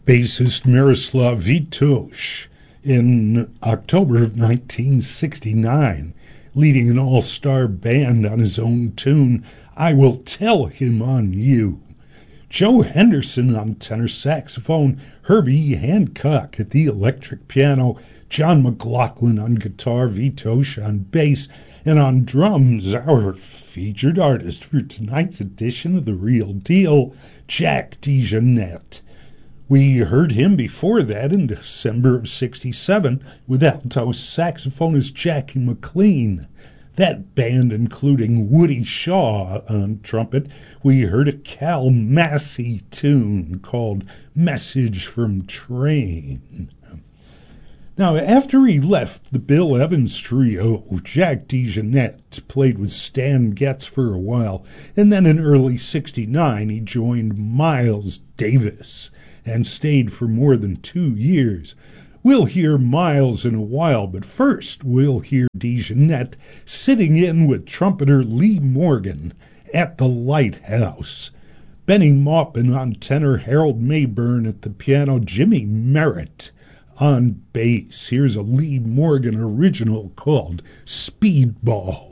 bassist Miroslav Vitosh in October of 1969, leading an all-star band on his own tune, I Will Tell Him on You. Joe Henderson on tenor saxophone, Herbie Hancock at the electric piano, John McLaughlin on guitar, Vitosh on bass, and on drums, our featured artist for tonight's edition of The Real Deal, Jack DeJohnette. We heard him before that in December of '67 with alto saxophonist Jackie McLean. That band, including Woody Shaw on trumpet, we heard a Cal Massey tune called Message from Train. Now, after he left the Bill Evans Trio, Jack DeJohnette played with Stan Getz for a while, and then in early '69 he joined Miles Davis and stayed for more than 2 years. We'll hear Miles in a while, but first we'll hear DeJohnette sitting in with trumpeter Lee Morgan at the Lighthouse. Benny Maupin on tenor, Harold Mayburn at the piano, Jimmy Merritt on bass. Here's a Lee Morgan original called Speedball.